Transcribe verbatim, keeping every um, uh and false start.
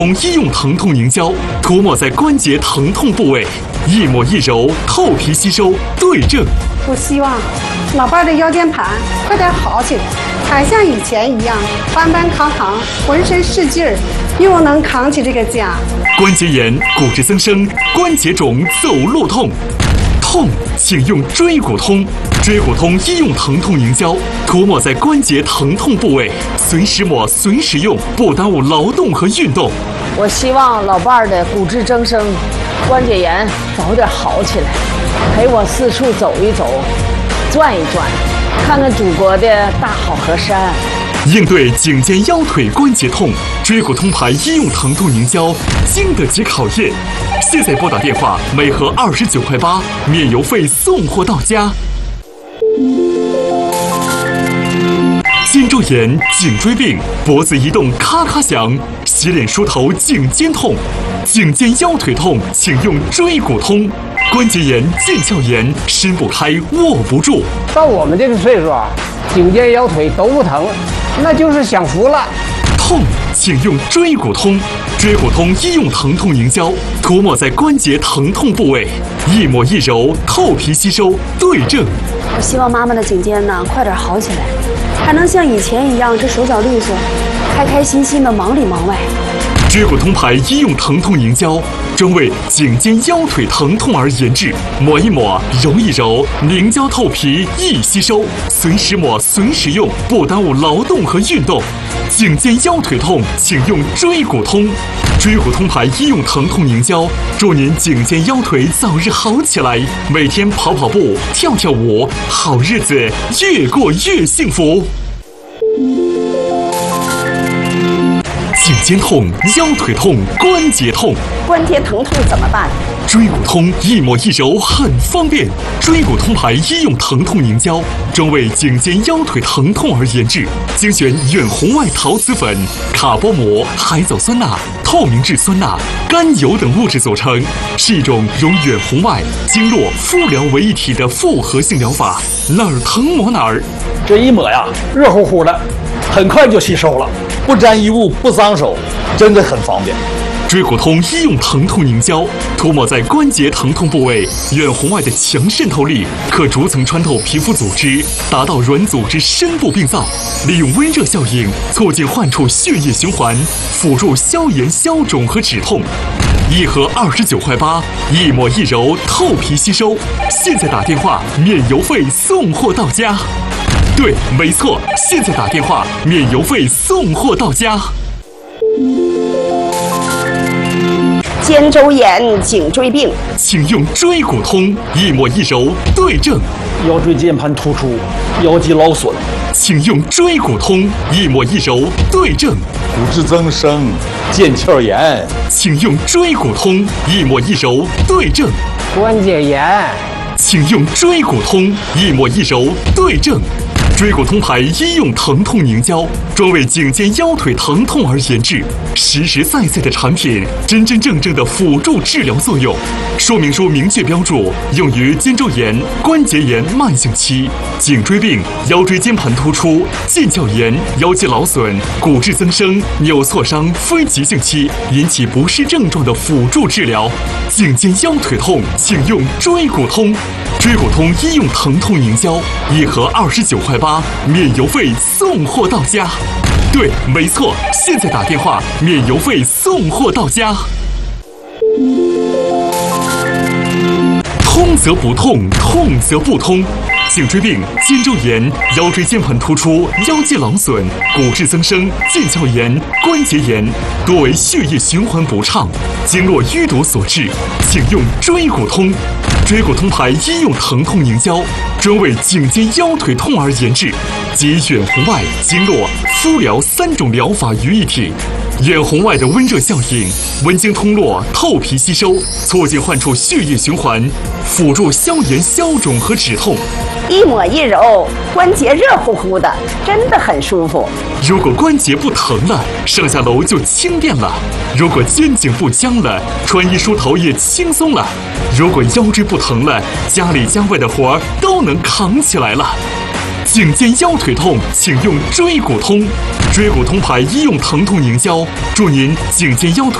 医用疼痛凝胶涂抹在关节疼痛部位，一抹一揉，透皮吸收，对症。 我希望老伴儿的腰间盘快点好起来，还像以前一样搬搬扛扛，浑身是劲儿，又能扛起这个家。 关节炎、骨质增生、关节肿、走路痛，痛请用椎骨通。椎骨通医用疼痛凝胶涂抹在关节疼痛部位，随时抹随时用，不耽误劳动和运动。 我希望老伴儿的骨质增生、关节炎早点好起来，陪我四处走一走，转一转，看看祖国的大好河山。 应对颈肩腰腿关节痛，椎骨通牌医用疼痛凝胶经得起考验。现在拨打电话，每盒二十九块八，免邮费送货到家。肩周炎、颈椎病、脖子移动咔咔响，洗脸梳头颈肩痛，颈肩腰腿痛请用椎骨通。关节炎、腱鞘炎，伸不开握不住。 到我们这个岁数啊，颈肩腰腿都不疼，那就是享福了。 痛请用椎骨通。椎骨通医用疼痛凝胶涂抹在关节疼痛部位，一抹一揉，透皮吸收，对症。 我希望妈妈的颈肩呢快点好起来，还能像以前一样这手脚利索，开开心心的忙里忙外。 椎骨通牌医用疼痛凝胶专为颈肩腰腿疼痛而研制，抹一抹，揉一揉，凝胶透皮，易吸收，随时抹随时用，不耽误劳动和运动。颈肩腰腿痛请用椎骨通。椎骨通牌医用疼痛凝胶，祝您颈肩腰腿早日好起来，每天跑跑步，跳跳舞，好日子越过越幸福。颈肩痛、腰腿痛、关节痛， 关节疼痛怎么办？ 椎骨通一抹一揉很方便。椎骨通牌医用疼痛凝胶专为颈肩腰腿疼痛而研制，精选远红外陶瓷粉、卡波膜、海藻酸钠、透明质酸钠、甘油等物质组成，是一种融远红外、经络、敷疗为一体的复合性疗法，哪儿疼抹哪儿。 这一抹呀，热乎乎的，很快就吸收了，不沾衣物，不脏手，真的很方便。 椎骨通医用疼痛凝胶涂抹在关节疼痛部位，远红外的强渗透力可逐层穿透皮肤组织，达到软组织深部病灶，利用温热效应促进患处血液循环，辅助消炎消肿和止痛。一盒二十九块八，一抹一揉，透皮吸收。现在打电话，免邮费送货到家。对，没错，现在打电话，免邮费送货到家。 肩周炎、颈椎病， 请用椎骨通，一抹一揉，对症。 腰椎间盘突出、腰肌劳损， 请用椎骨通，一抹一揉，对症。 骨质增生、腱鞘炎， 请用椎骨通，一抹一揉，对症。 关节炎， 请用椎骨通，一抹一揉，对症。椎骨通牌医用疼痛凝胶专为颈肩腰腿疼痛而研制，实实在在的产品，真真正正的辅助治疗作用。说明书明确标注，用于肩周炎、关节炎慢性期、颈椎病、腰椎间盘突出、腱鞘炎、腰肌劳损、骨质增生、扭挫伤非急性期引起不适症状的辅助治疗。颈肩腰腿痛，请用椎骨通。椎骨通医用疼痛凝胶一盒二十九块八，免邮费送货到家。对，没错，现在打电话，免邮费送货到家。通则不痛，痛则不通。颈椎病、肩周炎、腰椎间盘突出、腰肌劳损、骨质增生、腱鞘炎、关节炎，多为血液循环不畅、经络淤堵所致，请用椎骨通。椎骨通牌医用疼痛凝胶专为颈肩腰腿痛而研制，集远红外、经络、敷疗三种疗法于一体。远红外的温热效应，温经通络，透皮吸收，促进患处血液循环，辅助消炎消肿和止痛。 一抹一揉，关节热乎乎的，真的很舒服。 如果关节不疼了，上下楼就轻便了；如果肩颈不僵了，穿衣梳头也轻松了；如果腰椎不疼了，家里家外的活儿都能扛起来了。 颈肩腰腿痛，请用椎骨通。椎骨通牌医用疼痛凝胶，祝您颈肩腰腿